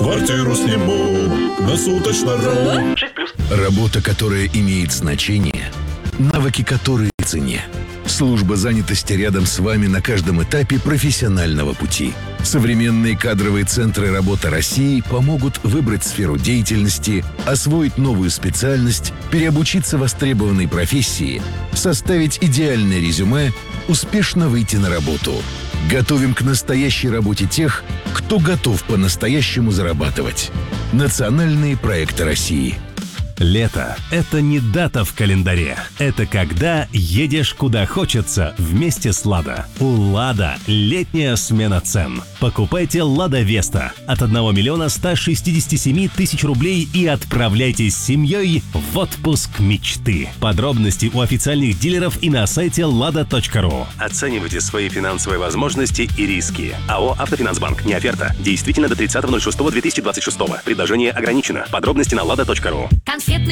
Квартиру сниму на суточно.ру. 6+. Работа, которая имеет значение, навыки которые в цене. Служба занятости рядом с вами на каждом этапе профессионального пути. Современные кадровые центры работы России помогут выбрать сферу деятельности, освоить новую специальность, переобучиться востребованной профессии, составить идеальное резюме, успешно выйти на работу. Готовим к настоящей работе тех, кто готов по-настоящему зарабатывать. Национальные проекты России. Лето – это не дата в календаре. Это когда едешь куда хочется вместе с «Лада». У «Лада» летняя смена цен. Покупайте «Лада Веста» от 1 миллиона 167 тысяч рублей и отправляйтесь с семьей в отпуск мечты. Подробности у официальных дилеров и на сайте lada.ru. Оценивайте свои финансовые возможности и риски. АО «Автофинансбанк». Не оферта. Действительно до 30.06.2026. Предложение ограничено. Подробности на lada.ru. Конфетный